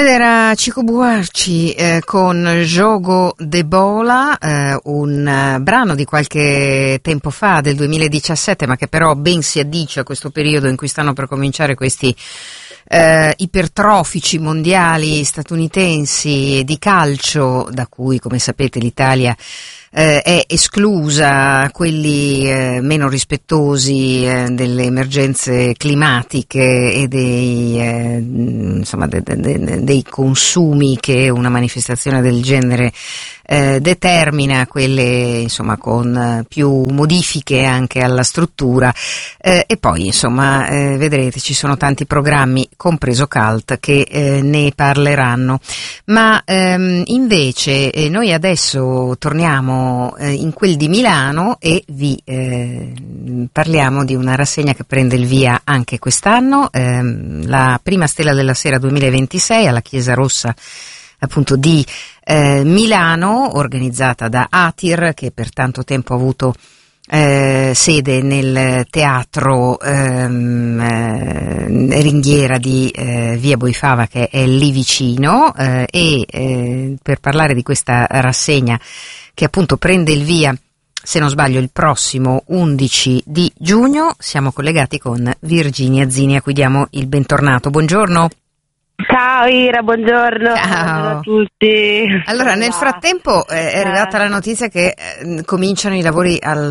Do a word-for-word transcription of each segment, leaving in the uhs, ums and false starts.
Ed era Chico Buarci eh, con Jogo de Bola, eh, un uh, brano di qualche tempo fa, del duemiladiciassette, ma che però ben si addice a questo periodo in cui stanno per cominciare questi eh, ipertrofici mondiali statunitensi di calcio, da cui, come sapete, l'Italia Eh, è esclusa, quelli eh, meno rispettosi eh, delle emergenze climatiche e dei, eh, insomma, de, de, de, dei consumi che una manifestazione del genere eh, determina, quelle insomma con eh, più modifiche anche alla struttura, eh, e poi insomma eh, vedrete, ci sono tanti programmi, compreso Cult, che eh, ne parleranno. Ma ehm, invece eh, noi adesso torniamo in quel di Milano e vi eh, parliamo di una rassegna che prende il via anche quest'anno, ehm, la prima Stella della Sera duemilaventisei alla Chiesa Rossa appunto di eh, Milano, organizzata da Atir, che per tanto tempo ha avuto Eh, sede nel teatro ehm, eh, Ringhiera di eh, via Boifava, che è lì vicino, eh, e eh, per parlare di questa rassegna che appunto prende il via, se non sbaglio, il prossimo undici di giugno, siamo collegati con Virginia Zini, a cui diamo il bentornato. Buongiorno. Ciao Ira, buongiorno. Ciao. Buongiorno a tutti. Allora, nel frattempo eh, è arrivata la notizia che eh, cominciano i lavori al,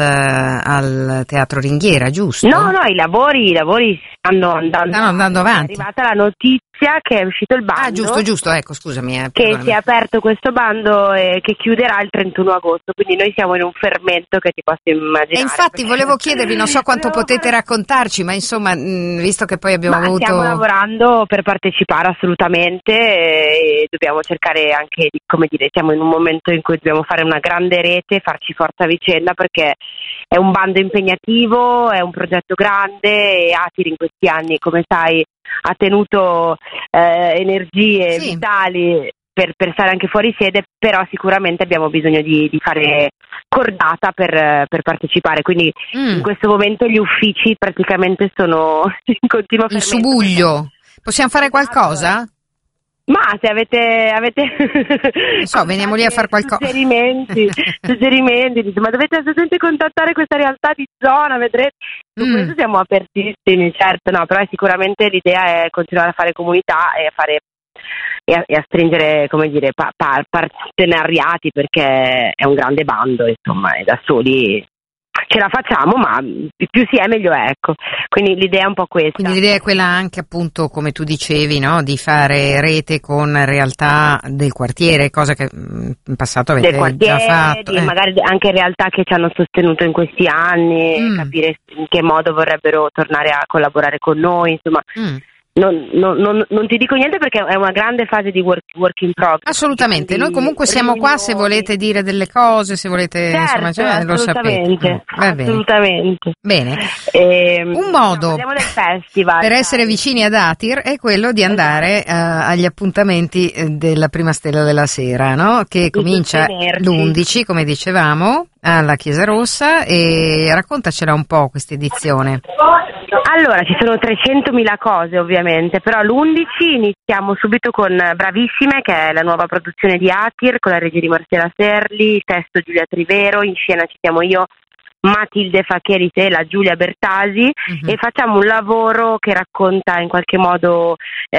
al Teatro Ringhiera, giusto? No, no, i lavori, i lavori stanno andando, stanno andando avanti. È arrivata la notizia che è uscito il bando. Ah, giusto, giusto, ecco, scusami. Eh, che si è aperto questo bando e che chiuderà il trentuno agosto, quindi noi siamo in un fermento che ti posso immaginare. E infatti volevo chiedervi, non so quanto potete raccontarci, ma insomma, mh, visto che poi abbiamo ma avuto... Stiamo lavorando per partecipare assolutamente e dobbiamo cercare anche di, come dire, siamo in un momento in cui dobbiamo fare una grande rete, farci forza a vicenda, perché è un bando impegnativo, è un progetto grande e Atir in questi anni, come sai, ha tenuto eh, energie sì. vitali per, per stare anche fuori sede, però sicuramente abbiamo bisogno di, di fare cordata per, per partecipare, quindi mm. in questo momento gli uffici praticamente sono in continuo fermento. In subbuglio. Possiamo fare qualcosa? Ma se avete, avete non so, veniamo lì a fare qualcosa. Suggerimenti, suggerimenti, dite, ma dovete assolutamente contattare questa realtà di zona, vedrete. Su mm. questo siamo apertissimi, certo, no, però sicuramente l'idea è continuare a fare comunità e a fare e a, e a stringere, come dire, pa, pa, partenariati, perché è un grande bando, insomma, e da soli ce la facciamo, ma più si è meglio è, ecco. Quindi l'idea è un po' questa. Quindi l'idea è quella anche, appunto, come tu dicevi, no, di fare rete con realtà del quartiere, cosa che in passato avete già fatto. Di, eh. Magari anche realtà che ci hanno sostenuto in questi anni, mm. capire in che modo vorrebbero tornare a collaborare con noi, insomma. Mm. Non, non, non, non ti dico niente perché è una grande fase di work, work in progress. Assolutamente, noi comunque siamo qua se volete dire delle cose, se volete, certo, insomma, cioè, lo sapete. Va assolutamente. Bene. Eh, Un modo del festival, per dai. essere vicini ad Atir è quello di andare uh, agli appuntamenti della prima Stella della Sera, no? Che comincia l'undici, come dicevamo, alla Chiesa Rossa, e raccontacela un po' questa edizione. Allora, ci sono trecentomila cose ovviamente, però l'undici iniziamo subito con Bravissime, che è la nuova produzione di Atir, con la regia di Marcella Serli, il testo Giulia Trivero, in scena ci siamo io, Matilde Faccheris e la Giulia Bertasi, uh-huh. e facciamo un lavoro che racconta in qualche modo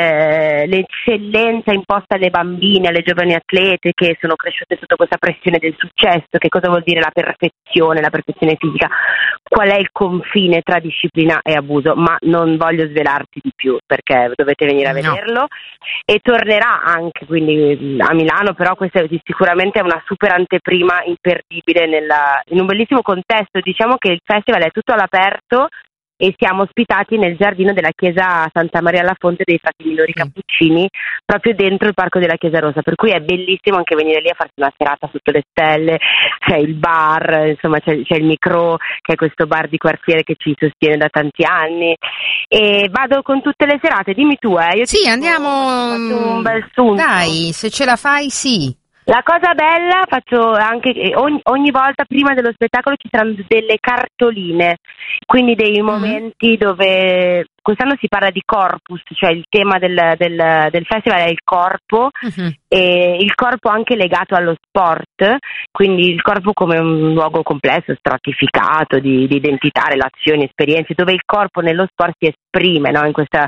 eh, l'eccellenza imposta alle bambine, alle giovani atlete che sono cresciute sotto questa pressione del successo, che cosa vuol dire la perfezione, la perfezione fisica, qual è il confine tra disciplina e abuso, ma non voglio svelarti di più perché dovete venire a vederlo, no. E tornerà anche quindi a Milano, però questa è sicuramente una super anteprima imperdibile nella, in un bellissimo contesto. Diciamo che il festival è tutto all'aperto e siamo ospitati nel giardino della chiesa Santa Maria alla Fonte dei Frati Minori Cappuccini, proprio dentro il parco della Chiesa Rossa, per cui è bellissimo anche venire lì a farsi una serata sotto le stelle, c'è il bar, insomma c'è, c'è il Micro, che è questo bar di quartiere che ci sostiene da tanti anni, e vado con tutte le serate. Dimmi tu, eh io sì, andiamo, un bel sunto. Dai, se ce la fai, sì. La cosa bella, faccio anche ogni, ogni volta prima dello spettacolo ci saranno delle cartoline, quindi dei momenti mm. dove quest'anno si parla di corpus, cioè il tema del, del, del festival è il corpo, uh-huh. e il corpo anche legato allo sport, quindi il corpo come un luogo complesso, stratificato di, di identità, relazioni, esperienze, dove il corpo nello sport si esprime, no? In questa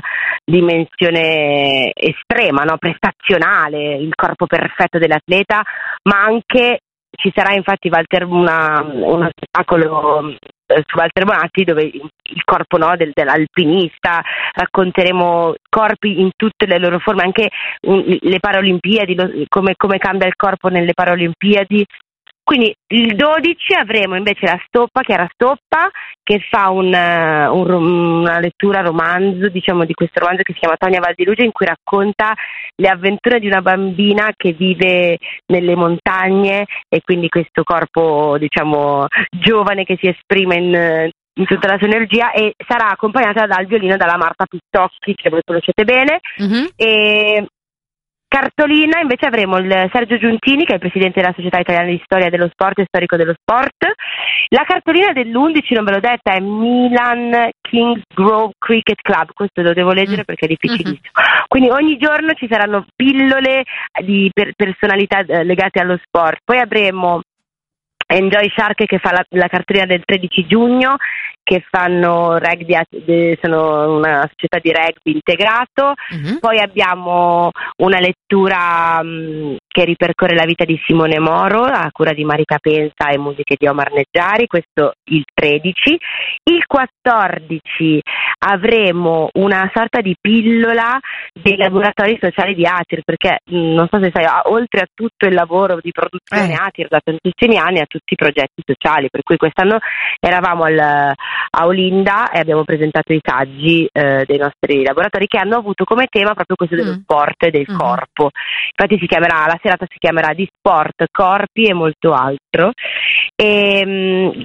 dimensione estrema, no? Prestazionale, il corpo perfetto dell'atleta, ma anche ci sarà infatti Walter, una, uno spettacolo eh, su Walter Bonatti dove il corpo, no, del, dell'alpinista, racconteremo corpi in tutte le loro forme, anche um, le Paralimpiadi, lo, come, come cambia il corpo nelle Paralimpiadi. Quindi il dodici avremo invece la Stoppa, Chiara Stoppa, che fa un, un, una lettura romanzo, diciamo, di questo romanzo che si chiama Tonia Valdiluce, in cui racconta le avventure di una bambina che vive nelle montagne e quindi questo corpo, diciamo, giovane che si esprime in, in tutta la sua energia, e sarà accompagnata dal violino dalla Marta Pistocchi, che voi conoscete bene. Mm-hmm. E cartolina invece avremo il Sergio Giuntini, che è il presidente della Società Italiana di Storia dello Sport e storico dello sport. La cartolina dell'undici, non ve l'ho detta, è Milan Kings Grove Cricket Club, questo lo devo leggere perché è difficilissimo. Mm-hmm. Quindi ogni giorno ci saranno pillole di per- personalità eh, legate allo sport. Poi avremo Enjoy Shark, che fa la, la cartolina del tredici giugno, che fanno rugby, sono una società di rugby integrato. Mm-hmm. Poi abbiamo una lettura mh, che ripercorre la vita di Simone Moro a cura di Marica Pensa e musiche di Omar Neggiari, questo il tredici. Il quattordici avremo una sorta di pillola dei laboratori sociali di Atir, perché mh, non so se sai, oltre a tutto il lavoro di produzione eh. Atir da tantissimi anni, a tutti i progetti sociali, per cui quest'anno eravamo al a Olinda e abbiamo presentato i saggi eh, dei nostri laboratori, che hanno avuto come tema proprio questo dello mm. sport e del mm. corpo. Infatti si chiamerà, la serata si chiamerà di sport, corpi e molto altro. E, mh,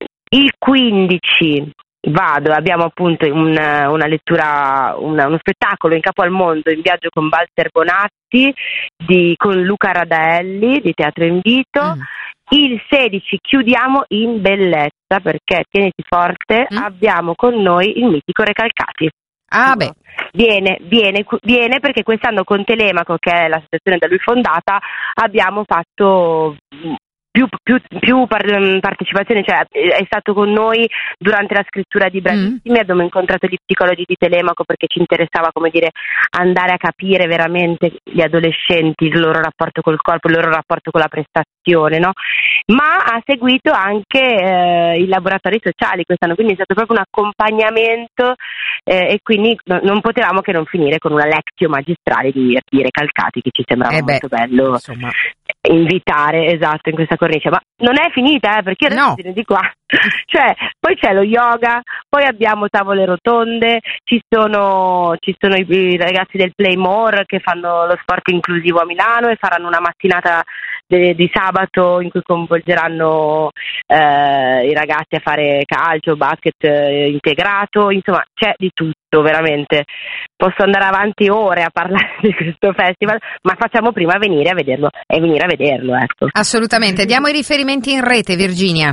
il quindici vado, abbiamo appunto una, una lettura, una, uno spettacolo in capo al mondo, in viaggio con Walter Bonatti, di, con Luca Radaelli di Teatro Invito. Mm. Il sedici chiudiamo in bellezza, perché tieniti forte, mm. abbiamo con noi il mitico Recalcati. Ah beh. Viene, viene, viene perché quest'anno con Telemaco, che è l'associazione da lui fondata, abbiamo fatto più, più, più partecipazioni, cioè è stato con noi durante la scrittura di Bravissimi, mm. abbiamo incontrato gli psicologi di Telemaco perché ci interessava, come dire, andare a capire veramente gli adolescenti, il loro rapporto col corpo, il loro rapporto con la prestazione, no? Ma ha seguito anche eh, i laboratori sociali quest'anno, quindi è stato proprio un accompagnamento eh, e quindi no, non potevamo che non finire con una lectio magistrale di, di Recalcati, che ci sembrava eh beh, molto bello, insomma, invitare, esatto, in questa cornice. Ma non è finita, eh, perché io adesso no. di qua cioè poi c'è lo yoga, poi abbiamo tavole rotonde, ci sono ci sono i, i ragazzi del Play More che fanno lo sport inclusivo a Milano e faranno una mattinata de, di sabato in cui coinvolgeranno eh, i ragazzi a fare calcio, basket eh, integrato, insomma c'è di tutto veramente. Posso andare avanti ore a parlare di questo festival, ma facciamo prima venire a vederlo e venire a vederlo, ecco. Assolutamente. Diamo i riferimenti in rete, Virginia.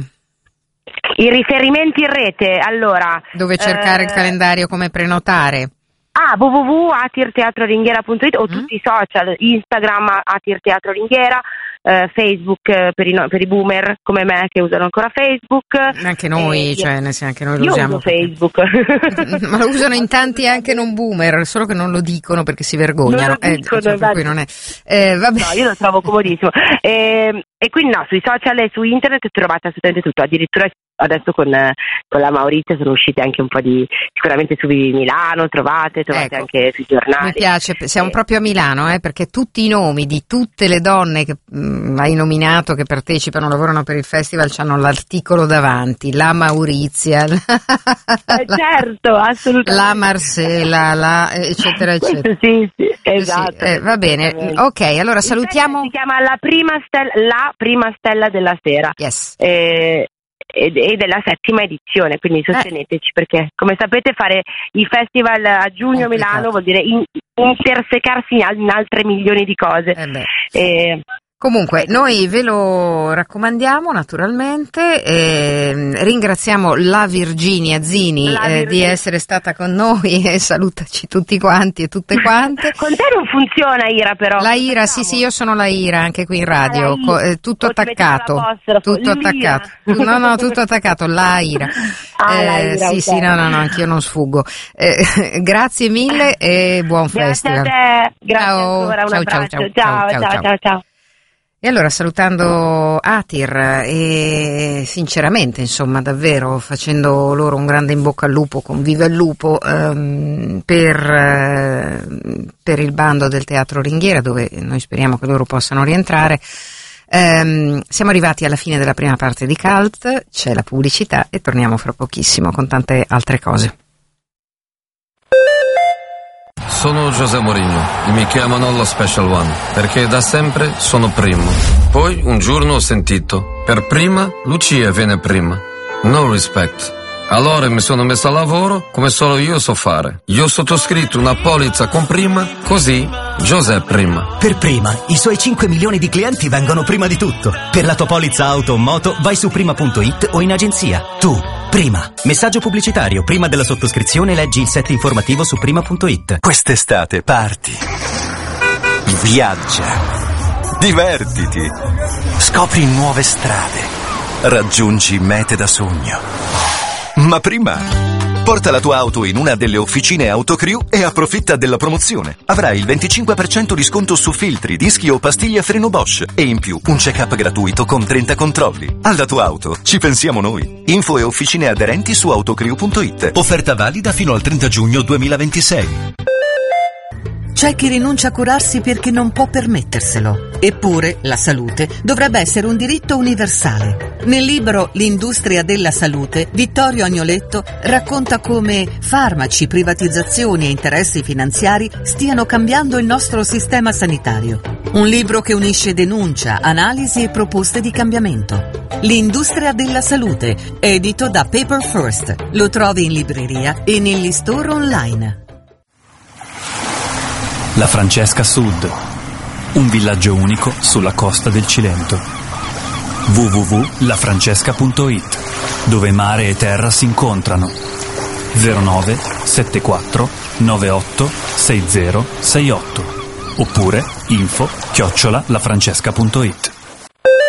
I riferimenti in rete, allora... Dove cercare eh, il calendario, come prenotare? Ah, w w w punto atirteatroringhiera punto it o mm. tutti i social, Instagram atirteatroringhiera, eh, Facebook eh, per, i no, per i boomer come me che usano ancora Facebook. Anche noi, eh, cioè, ne senso, anche noi lo io usiamo. Uso Facebook. Ma lo usano in tanti anche non boomer, solo che non lo dicono perché si vergognano. Non lo dicono, eh, cioè, per cui non è. Eh, vabbè. No, io lo trovo comodissimo. Eh, e quindi no, sui social e su internet trovate assolutamente tutto, addirittura adesso con, con la Maurizia sono uscite anche un po' di, sicuramente su Milano trovate, trovate ecco, anche sui giornali. Mi piace, siamo eh. proprio a Milano, eh, perché tutti i nomi di tutte le donne che mh, hai nominato, che partecipano, lavorano per il festival, hanno l'articolo davanti, la Maurizia, la, eh, certo, assolutamente. La Marcella, la, eccetera, eccetera. Sì, sì, esatto. Sì, eh, va bene, ok, allora salutiamo. Si chiama la prima stella, la prima stella della sera. Yes. Eh, e della settima edizione, quindi sosteneteci, eh. perché come sapete fare i festival a giugno a Milano vuol dire in, intersecarsi in altre milioni di cose. Eh beh. E, Comunque, noi ve lo raccomandiamo naturalmente, eh, ringraziamo la Virginia Zini La eh, Virginia. di essere stata con noi e salutaci tutti quanti e tutte quante. Con te non funziona Ira però. La Ira, sì sì, io sono la Ira anche qui in radio, Ah, co- eh, tutto o ti mettiamo attaccato, l'apostrofo, tutto l'Ira. attaccato, Tu- no no, tutto attaccato, la Ira. Ah, la Eh, Ira, sì ok. sì, no no no, anch'io non sfuggo. Eh, grazie mille e buon Grazie festival. a te, grazie Ciao, ancora, un ciao, abbraccio. ciao, ciao, ciao, ciao, ciao, ciao. ciao, ciao. E allora salutando Atir e sinceramente insomma davvero facendo loro un grande in bocca al lupo con Viva il Lupo ehm, per, eh, per il bando del Teatro Ringhiera, dove noi speriamo che loro possano rientrare. Ehm, siamo arrivati alla fine della prima parte di Cult, c'è la pubblicità e torniamo fra pochissimo con tante altre cose. Sono José Mourinho e mi chiamano lo Special One perché da sempre sono primo. Poi un giorno ho sentito, per prima Lucia viene prima. No respect. Allora mi sono messo a lavoro come solo io so fare. Io ho sottoscritto una polizza con prima, così José prima. Per prima, i suoi cinque milioni di clienti vengono prima di tutto. Per la tua polizza auto o moto vai su prima punto it o in agenzia. Tu, prima. Messaggio pubblicitario. Prima della sottoscrizione leggi il set informativo su prima punto it. Quest'estate parti, viaggia, divertiti, scopri nuove strade, raggiungi mete da sogno. Ma prima, porta la tua auto in una delle officine Autocrew e approfitta della promozione. Avrai il venticinque per cento di sconto su filtri, dischi o pastiglie a freno Bosch e in più un check-up gratuito con trenta controlli. Alla tua auto ci pensiamo noi. Info e officine aderenti su autocrew punto it. Offerta valida fino al trenta giugno duemilaventisei. C'è chi rinuncia a curarsi perché non può permetterselo. Eppure la salute dovrebbe essere un diritto universale. Nel libro L'industria della salute, Vittorio Agnoletto racconta come farmaci, privatizzazioni e interessi finanziari stiano cambiando il nostro sistema sanitario. Un libro che unisce denuncia, analisi e proposte di cambiamento. L'industria della salute, edito da Paper First. Lo trovi in libreria e negli store online. La Francesca Sud, un villaggio unico sulla costa del Cilento. w w w punto la francesca punto it, dove mare e terra si incontrano. zero nove sette quattro nove otto sei zero sei otto oppure info chiocciola lafrancesca punto it.